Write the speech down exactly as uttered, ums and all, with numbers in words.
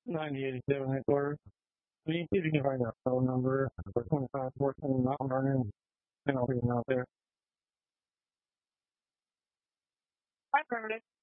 ninety eighty-seven headquarters. Can you see if you can find that phone number for twenty-five fourteen Mountain Vernon, and I'll be out there. Hi, Primitive.